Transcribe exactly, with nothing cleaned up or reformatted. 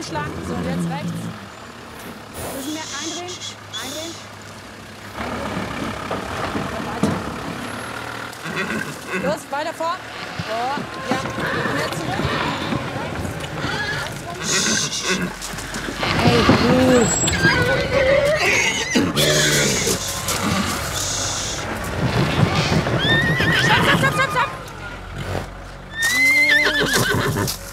zugeschlagen. So, und jetzt rechts. Müssen wir eindrehen. Eindrehen. Weiter. Los, weiter vor. Vor. Ja. Und jetzt zurück. Hey, Bruce. Stopp, stopp, stopp, stopp, stopp.